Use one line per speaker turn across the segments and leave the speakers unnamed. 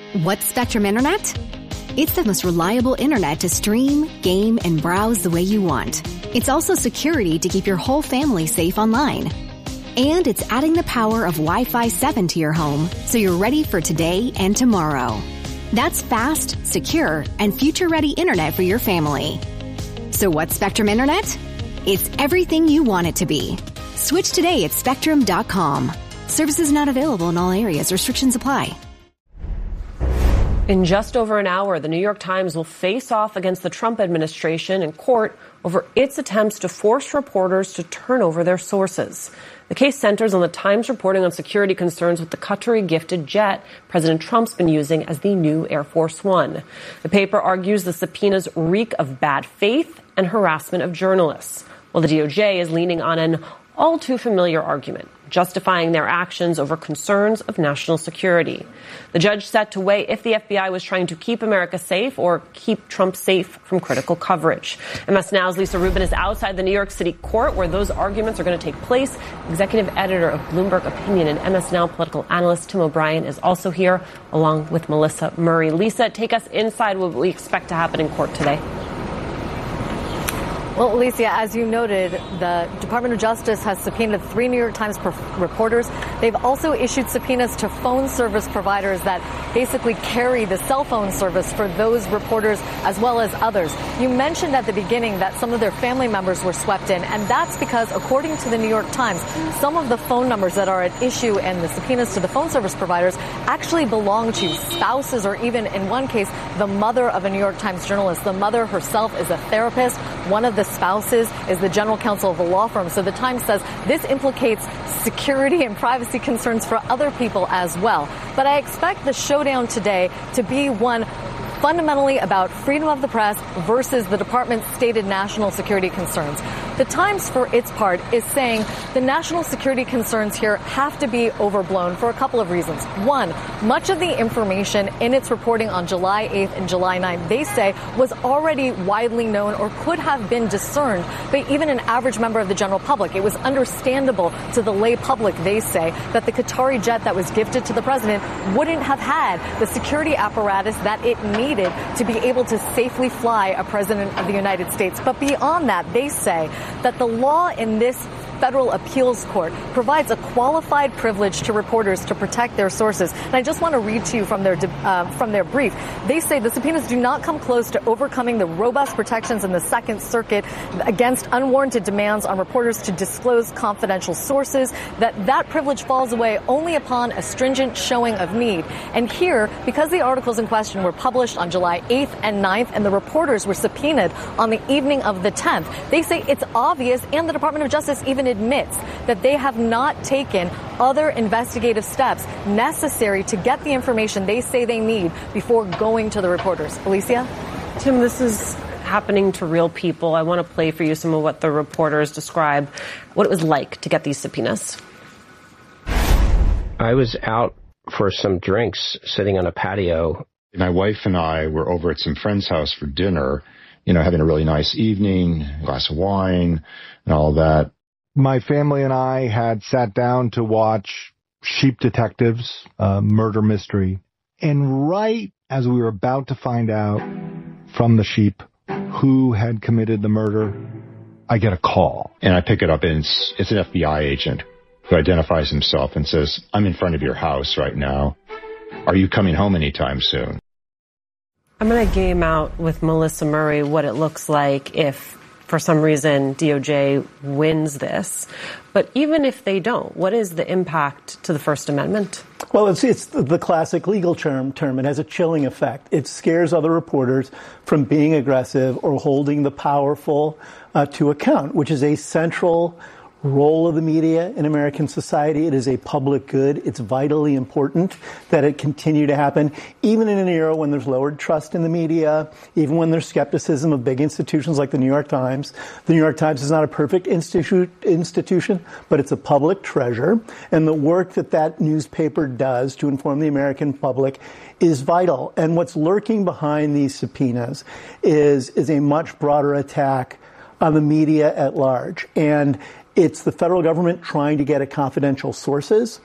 What's Spectrum Internet? It's the most reliable internet to stream, game, and browse the way you want. It's also security to keep your whole family safe online. And it's adding the power of Wi-Fi 7 to your home so you're ready for today and tomorrow. That's fast, secure, and future-ready internet for your family. So what's Spectrum Internet? It's everything you want it to be. Switch today at Spectrum.com. Services not available in all areas. Restrictions apply.
In just over an hour, the New York Times will face off against the Trump administration in court over its attempts to force reporters to turn over their sources. The case centers on the Times reporting on security concerns with the Qatari-gifted jet President Trump's been using as the new Air Force One. The paper argues the subpoenas reek of bad faith and harassment of journalists, while the DOJ is leaning on an all-too-familiar argument, justifying their actions over concerns of national security. The judge set to weigh if the FBI was trying to keep America safe or keep Trump safe from critical coverage. MS Now's Lisa Rubin is outside the New York City court where those arguments are going to take place. Executive editor of Bloomberg Opinion and MS Now political analyst Tim O'Brien is also here, along with Melissa Murray. Lisa, take us inside what we expect to happen in court today.
Well, Alicia, as you noted, the Department of Justice has subpoenaed 3 New York Times reporters. They've also issued subpoenas to phone service providers that basically carry the cell phone service for those reporters as well as others. You mentioned at the beginning that some of their family members were swept in, and that's because, according to the New York Times, some of the phone numbers that are at issue in the subpoenas to the phone service providers actually belong to spouses or even, in one case, the mother of a New York Times journalist. The mother herself is a therapist. One of the spouses is the general counsel of a law firm. So the Times says this implicates security and privacy concerns for other people as well. But I expect the showdown today to be one fundamentally about freedom of the press versus the department's stated national security concerns. The Times, for its part, is saying the national security concerns here have to be overblown for a couple of reasons. One, much of the information in its reporting on July 8th and July 9th, they say, was already widely known or could have been discerned by even an average member of the general public. It was understandable to the lay public, they say, that the Qatari jet that was gifted to the president wouldn't have had the security apparatus that it needed to be able to safely fly a president of the United States. But beyond that, they say that the law in this federal appeals court provides a qualified privilege to reporters to protect their sources. And I just want to read to you from their brief. They say the subpoenas do not come close to overcoming the robust protections in the Second Circuit against unwarranted demands on reporters to disclose confidential sources, that privilege falls away only upon a stringent showing of need. And here, because the articles in question were published on July 8th and 9th and the reporters were subpoenaed on the evening of the 10th, they say it's obvious, and the Department of Justice even admits that they have not taken other investigative steps necessary to get the information they say they need before going to the reporters. Alicia?
Tim, this is happening to real people. I want to play for you some of what the reporters describe, what it was like to get these subpoenas.
I was out for some drinks sitting on a patio.
My wife and I were over at some friend's house for dinner, having a really nice evening, a glass of wine and all that.
My family and I had sat down to watch Sheep Detectives, a murder mystery. And right as we were about to find out from the sheep who had committed the murder, I get a call.
And I pick it up, and it's an FBI agent who identifies himself and says, "I'm in front of your house right now. Are you coming home anytime soon?"
I'm going to game out with Melissa Murray what it looks like if, for some reason, DOJ wins this. But even if they don't, what is the impact to the First Amendment?
Well, it's the classic legal term. It has a chilling effect. It scares other reporters from being aggressive or holding the powerful to account, which is a central role of the media in American society. It is a public good. It's vitally important that it continue to happen, even in an era when there's lowered trust in the media, even when there's skepticism of big institutions like the New York Times. The New York Times is not a perfect institution, but it's a public treasure. And the work that newspaper does to inform the American public is vital. And what's lurking behind these subpoenas is a much broader attack on the media at large. And It's the federal government trying to get at confidential sources.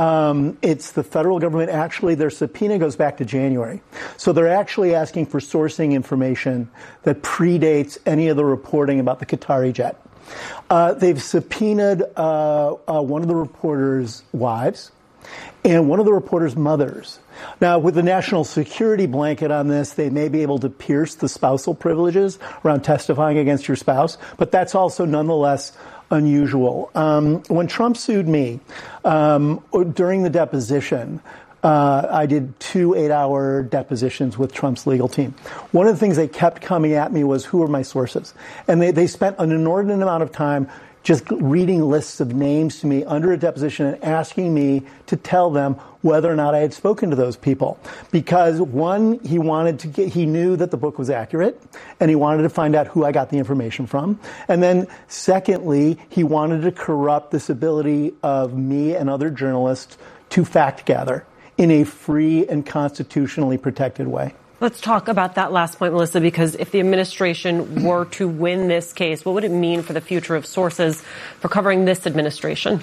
It's the federal government, actually, their subpoena goes back to January. So they're actually asking for sourcing information that predates any of the reporting about the Qatari jet. They've subpoenaed one of the reporters' wives and one of the reporters' mothers. Now, with the national security blanket on this, they may be able to pierce the spousal privileges around testifying against your spouse, but that's also nonetheless unusual. When Trump sued me, during the deposition, I did 2 8-hour depositions with Trump's legal team. One of the things they kept coming at me was, who are my sources? And they spent an inordinate amount of time just reading lists of names to me under a deposition and asking me to tell them whether or not I had spoken to those people. Because one, he knew that the book was accurate, and he wanted to find out who I got the information from. And then secondly, he wanted to corrupt this ability of me and other journalists to fact gather in a free and constitutionally protected way.
Let's talk about that last point, Melissa, because if the administration were to win this case, what would it mean for the future of sources for covering this administration?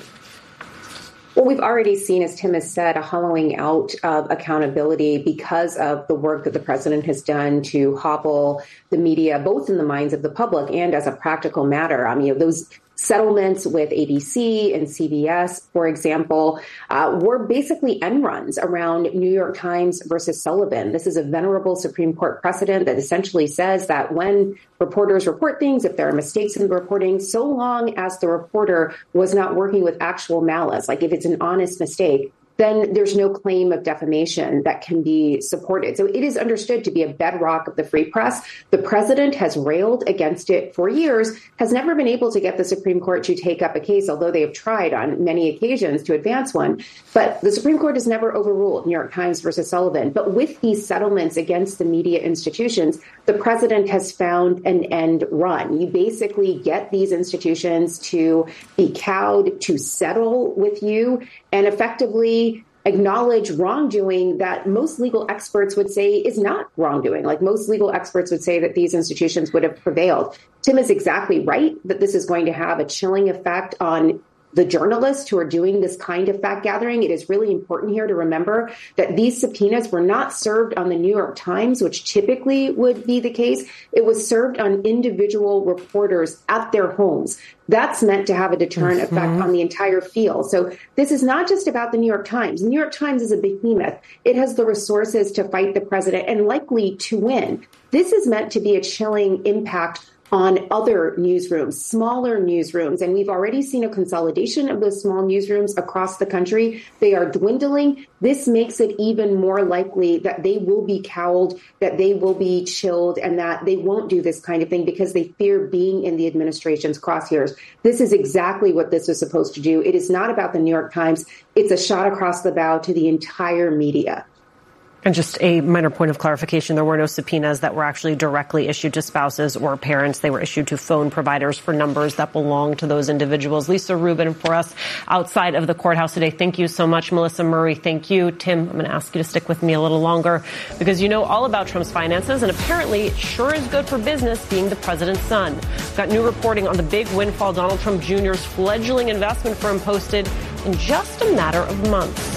Well, we've already seen, as Tim has said, a hollowing out of accountability because of the work that the president has done to hobble the media, both in the minds of the public and as a practical matter. I mean, those settlements with ABC and CBS, for example, were basically end runs around New York Times versus Sullivan. This is a venerable Supreme Court precedent that essentially says that when reporters report things, if there are mistakes in the reporting, so long as the reporter was not working with actual malice, like if it's an honest mistake, then there's no claim of defamation that can be supported. So it is understood to be a bedrock of the free press. The president has railed against it for years, has never been able to get the Supreme Court to take up a case, although they have tried on many occasions to advance one. But the Supreme Court has never overruled New York Times versus Sullivan. But with these settlements against the media institutions, the president has found an end run. You basically get these institutions to be cowed, to settle with you, and effectively acknowledge wrongdoing that most legal experts would say is not wrongdoing. Like most legal experts would say that these institutions would have prevailed. Tim is exactly right that this is going to have a chilling effect on the journalists who are doing this kind of fact gathering. It is really important here to remember that these subpoenas were not served on the New York Times, which typically would be the case. It was served on individual reporters at their homes. That's meant to have a deterrent effect on the entire field. So this is not just about the New York Times. The New York Times is a behemoth. It has the resources to fight the president and likely to win. This is meant to be a chilling impact on other newsrooms, smaller newsrooms. And we've already seen a consolidation of those small newsrooms across the country. They are dwindling. This makes it even more likely that they will be cowed, that they will be chilled, and that they won't do this kind of thing because they fear being in the administration's crosshairs. This is exactly what this is supposed to do. It is not about the New York Times. It's a shot across the bow to the entire media.
And just a minor point of clarification, there were no subpoenas that were actually directly issued to spouses or parents. They were issued to phone providers for numbers that belong to those individuals. Lisa Rubin for us outside of the courthouse today. Thank you so much. Melissa Murray, thank you. Tim, I'm going to ask you to stick with me a little longer because you know all about Trump's finances, and apparently it sure is good for business being the president's son. We've got new reporting on the big windfall Donald Trump Jr.'s fledgling investment firm posted in just a matter of months.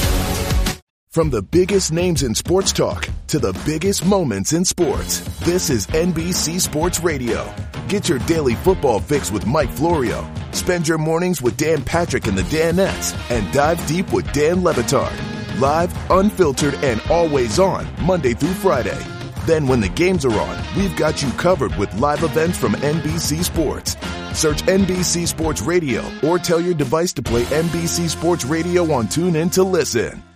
From the biggest names in sports talk to the biggest moments in sports, this is NBC Sports Radio. Get your daily football fix with Mike Florio. Spend your mornings with Dan Patrick and the Danettes, and dive deep with Dan Le Batard. Live, unfiltered, and always on, Monday through Friday. Then when the games are on, we've got you covered with live events from NBC Sports. Search NBC Sports Radio or tell your device to play NBC Sports Radio on TuneIn to listen.